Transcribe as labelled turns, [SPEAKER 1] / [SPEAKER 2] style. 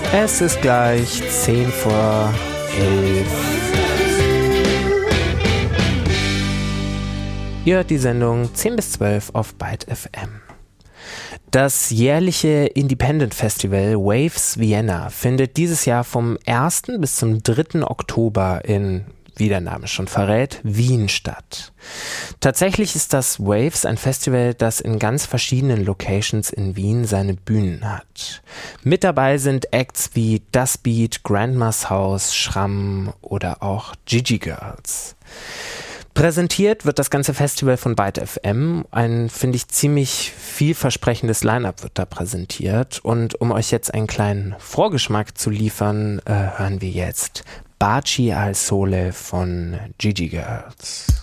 [SPEAKER 1] Es ist gleich 10 vor 11. Ihr hört die Sendung 10 bis 12 auf Byte FM. Das jährliche Independent Festival Waves Vienna findet dieses Jahr vom 1. bis zum 3. Oktober in, wie der Name schon verrät, Wien statt. Tatsächlich ist das Waves ein Festival, das in ganz verschiedenen Locations in Wien seine Bühnen hat. Mit dabei sind Acts wie Das Beat, Grandma's House, Schramm oder auch Gigi Girls. Präsentiert wird das ganze Festival von Byte FM. Ein, finde ich, ziemlich vielversprechendes Line-Up wird da präsentiert. Und um euch jetzt einen kleinen Vorgeschmack zu liefern, hören wir jetzt Baci al Sole von Gigi Girls.